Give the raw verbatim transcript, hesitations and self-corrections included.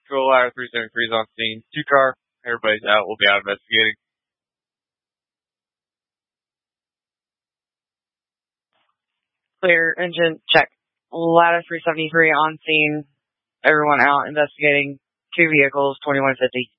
Cool, Ladder three seventy-three is on scene. Two car, everybody's out. We'll be out investigating. Clear, engine, check. Ladder three seventy-three on scene. Everyone out investigating. Two vehicles, twenty-one fifty.